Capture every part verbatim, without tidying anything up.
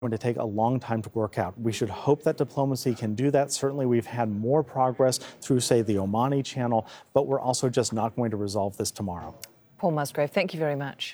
going to take a long time to work out. We should hope that diplomacy can do that. Certainly, we've had more progress through, say, the Omani Channel, but we're also just not going to resolve this tomorrow. Paul Musgrave, thank you very much.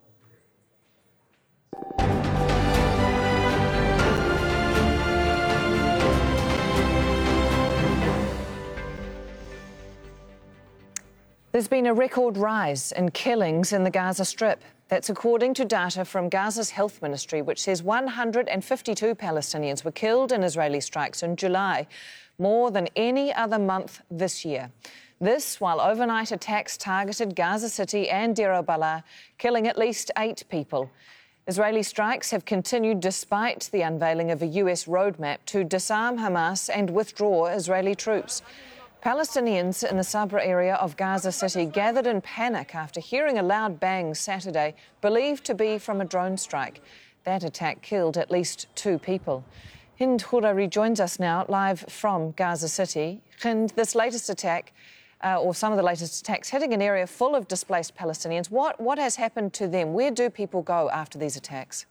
There's been a record rise in killings in the Gaza Strip. That's according to data from Gaza's health ministry, which says one hundred fifty-two Palestinians were killed in Israeli strikes in July, more than any other month this year. This while overnight attacks targeted Gaza City and Deir al-Balah, killing at least eight people. Israeli strikes have continued despite the unveiling of a U S roadmap to disarm Hamas and withdraw Israeli troops. Palestinians in the Sabra area of Gaza City gathered in panic after hearing a loud bang Saturday, believed to be from a drone strike. That attack killed at least two people. Hind Hourari joins us now live from Gaza City. Hind, this latest attack, uh, or some of the latest attacks, hitting an area full of displaced Palestinians. What, what has happened to them? Where do people go after these attacks?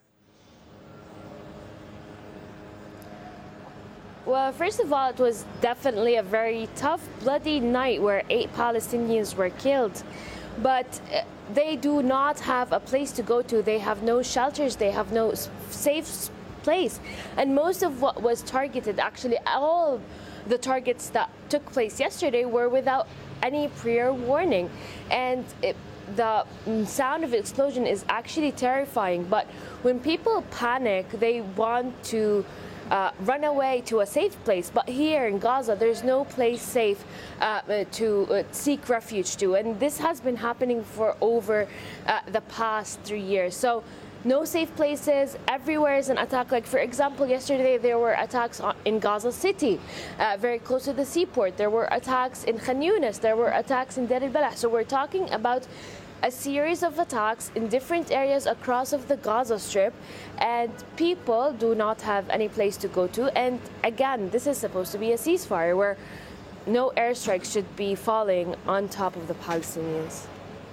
Well, first of all, it was definitely a very tough, bloody night where eight Palestinians were killed. But they do not have a place to go to. They have no shelters. They have no safe place. And most of what was targeted, actually all the targets that took place yesterday were without any prior warning. And it, the sound of explosion is actually terrifying. But when people panic, they want to Uh, run away to a safe place. But here in Gaza, there's no place safe uh, to uh, seek refuge to. And this has been happening for over uh, the past three years. So no safe places. Everywhere is an attack. Like, for example, yesterday there were attacks on, in Gaza City, uh, very close to the seaport. There were attacks in Khan Yunis. There were attacks in Deir al-Balah. So we're talking about a series of attacks in different areas across of the Gaza Strip, and people do not have any place to go to. And again, this is supposed to be a ceasefire where no airstrikes should be falling on top of the Palestinians.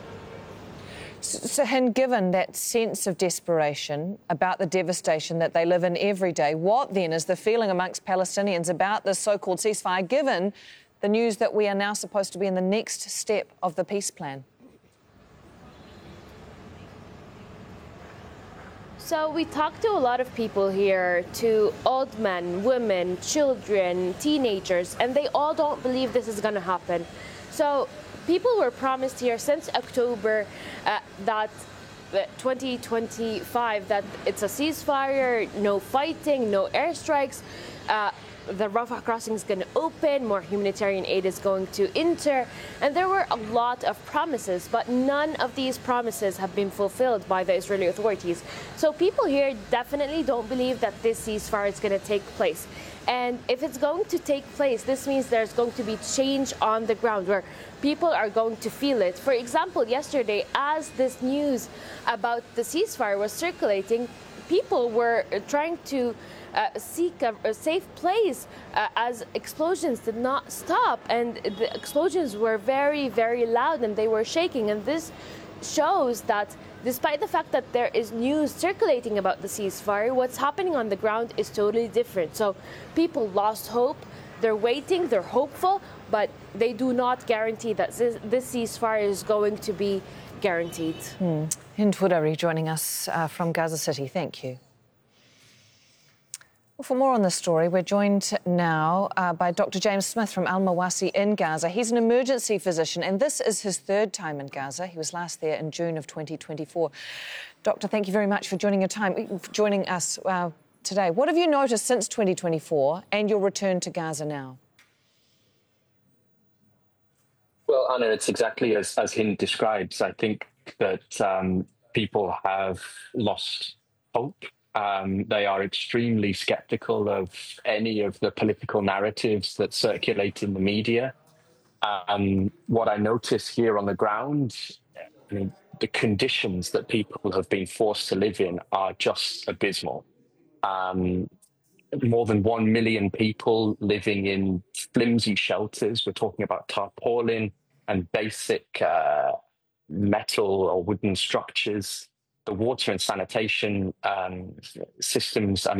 So, Hind, given that sense of desperation about the devastation that they live in every day, what then is the feeling amongst Palestinians about this so-called ceasefire, given the news that we are now supposed to be in the next step of the peace plan? So we talked to a lot of people here, to old men, women, children, teenagers, and they all don't believe this is going to happen. So people were promised here since October uh, that twenty twenty-five that it's a ceasefire, no fighting, no airstrikes. Uh, The Rafah crossing is going to open, more humanitarian aid is going to enter, and there were a lot of promises, but none of these promises have been fulfilled by the Israeli authorities. So people here definitely don't believe that this ceasefire is going to take place. And if it's going to take place, this means there's going to be change on the ground where people are going to feel it. For example, yesterday, as this news about the ceasefire was circulating, people were trying to Uh, seek a, a safe place uh, as explosions did not stop, and the explosions were very, very loud and they were shaking. And this shows that despite the fact that there is news circulating about the ceasefire, what's happening on the ground is totally different. So people lost hope. They're waiting, they're hopeful, but they do not guarantee that this, this ceasefire is going to be guaranteed. Hmm. Hind Hourari joining us uh, from Gaza City. Thank you. For more on this story, we're joined now uh, by Doctor James Smith from Al Mawasi in Gaza. He's an emergency physician, and this is his third time in Gaza. He was last there in June of twenty twenty-four. Doctor, thank you very much for joining your time, for joining us uh, today. What have you noticed since twenty twenty-four and your return to Gaza now? Well, Anna, it's exactly as, as Hind describes. I think that um, people have lost hope. Um, they are extremely skeptical of any of the political narratives that circulate in the media. Um, what I notice here on the ground, I mean, the conditions that people have been forced to live in are just abysmal. Um, more than one million people living in flimsy shelters. We're talking about tarpaulin and basic uh, metal or wooden structures. The water and sanitation um, systems, I